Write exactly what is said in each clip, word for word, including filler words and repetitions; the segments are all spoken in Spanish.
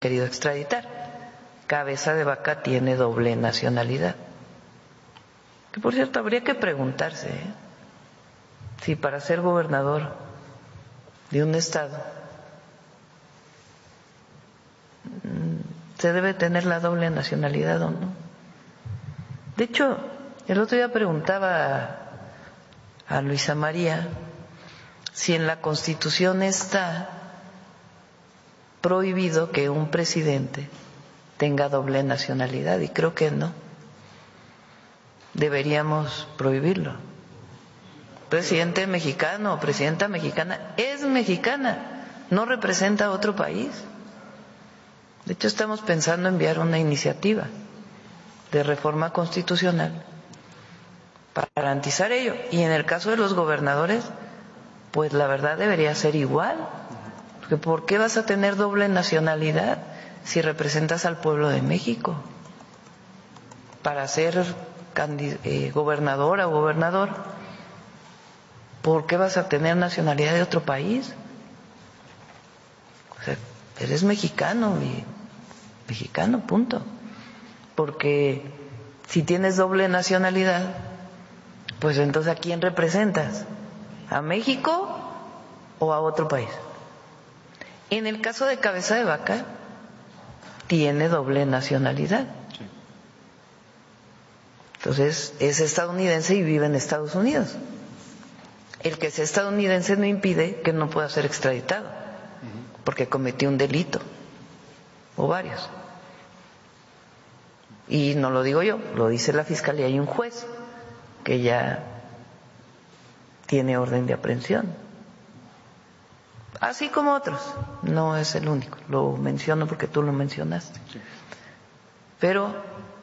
querido extraditar. Cabeza de Vaca tiene doble nacionalidad. Que por cierto, habría que preguntarse ¿eh? si para ser gobernador de un estado se debe tener la doble nacionalidad o no. De hecho, el otro día preguntaba a, a Luisa María si en la Constitución está prohibido que un presidente tenga doble nacionalidad, y creo que no. Deberíamos prohibirlo. Presidente mexicano o presidenta mexicana es mexicana, no representa a otro país. De hecho, estamos pensando enviar una iniciativa de reforma constitucional para garantizar ello. Y en el caso de los gobernadores, pues la verdad debería ser igual. Porque ¿por qué vas a tener doble nacionalidad si representas al pueblo de México? Para ser eh, gobernadora o gobernador, ¿por qué vas a tener nacionalidad de otro país? O sea, eres mexicano y mexicano, punto. Porque si tienes doble nacionalidad, pues entonces ¿a quién representas? ¿A México o a otro país? En el caso de Cabeza de Vaca, tiene doble nacionalidad. Entonces es estadounidense y vive en Estados Unidos. El que sea estadounidense no impide que no pueda ser extraditado, porque cometió un delito o varios. Y no lo digo yo, lo dice la Fiscalía y un juez que ya tiene orden de aprehensión. Así como otros, no es el único, lo menciono porque tú lo mencionaste. Pero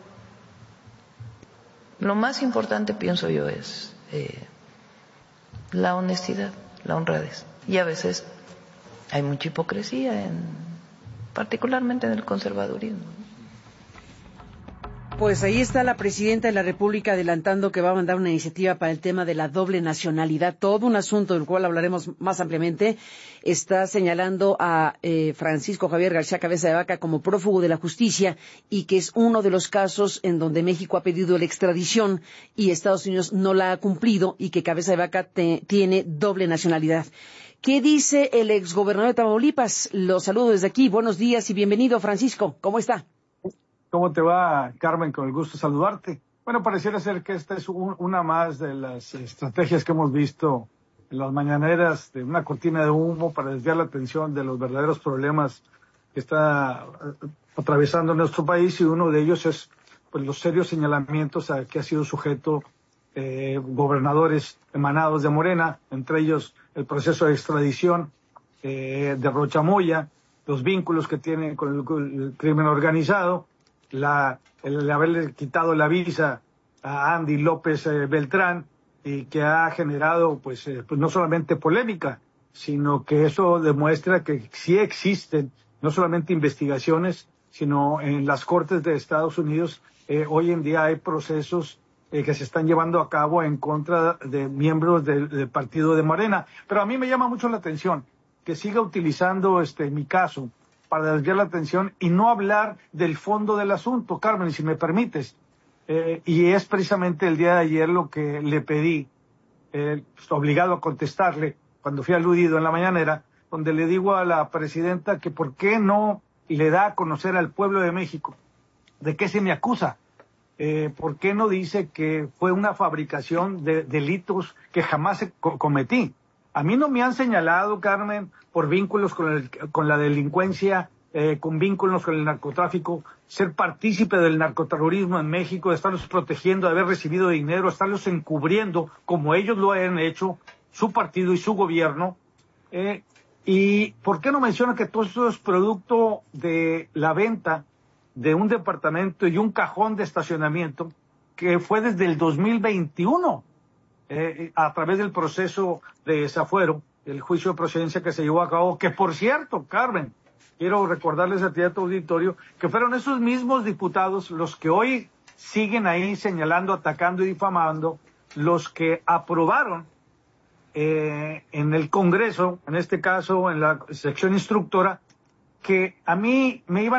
lo más importante, pienso yo, es eh, la honestidad, la honradez. Y a veces hay mucha hipocresía, en, particularmente en el conservadurismo. Pues ahí está la presidenta de la República adelantando que va a mandar una iniciativa para el tema de la doble nacionalidad, todo un asunto del cual hablaremos más ampliamente. Está señalando a eh, Francisco Javier García Cabeza de Vaca como prófugo de la justicia y que es uno de los casos en donde México ha pedido la extradición y Estados Unidos no la ha cumplido y que Cabeza de Vaca te, tiene doble nacionalidad. ¿Qué dice el exgobernador de Tamaulipas? Lo saludo desde aquí. Buenos días y bienvenido, Francisco. ¿Cómo está? ¿Cómo te va, Carmen? Con el gusto de saludarte. Bueno, pareciera ser que esta es un, una más de las estrategias que hemos visto en las mañaneras, de una cortina de humo para desviar la atención de los verdaderos problemas que está atravesando nuestro país, y uno de ellos es pues los serios señalamientos a que ha sido sujeto eh, gobernadores emanados de Morena, entre ellos el proceso de extradición eh, de Rocha Moya, los vínculos que tiene con el, con el crimen organizado, La, el haberle quitado la visa a Andy López eh, Beltrán, y que ha generado pues, eh, pues no solamente polémica, sino que eso demuestra que sí existen no solamente investigaciones, sino en las Cortes de Estados Unidos eh, hoy en día hay procesos eh, que se están llevando a cabo en contra de miembros del, del partido de Morena. Pero a mí me llama mucho la atención que siga utilizando este mi caso para desviar la atención y no hablar del fondo del asunto, Carmen, si me permites. Eh, y es precisamente el día de ayer lo que le pedí, eh, pues, obligado a contestarle, cuando fui aludido en la mañanera, donde le digo a la presidenta que por qué no le da a conocer al pueblo de México de qué se me acusa. Eh, ¿Por qué no dice que fue una fabricación de delitos que jamás co- cometí? A mí no me han señalado, Carmen, por vínculos con, el, con la delincuencia, eh, con vínculos con el narcotráfico, ser partícipe del narcoterrorismo en México, de estarlos protegiendo, de haber recibido dinero, estarlos encubriendo, como ellos lo han hecho, su partido y su gobierno. Eh, ¿Y por qué no menciona que todo eso es producto de la venta de un departamento y un cajón de estacionamiento que fue desde el dos mil veintiuno? Eh, a través del proceso de desafuero, el juicio de procedencia que se llevó a cabo, que por cierto, Carmen, quiero recordarles a ti y a tu auditorio, que fueron esos mismos diputados los que hoy siguen ahí señalando, atacando y difamando, los que aprobaron eh, en el Congreso, en este caso en la sección instructora, que a mí me iban